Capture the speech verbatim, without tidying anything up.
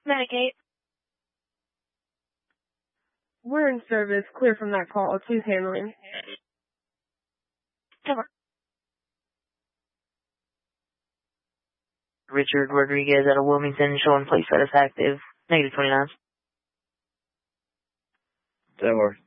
Medicate. We're in service. Clear from that call. Who's handling? Over. Richard Rodriguez out of Wilmington, showing plate status active. Negative twenty-nine. Ten more.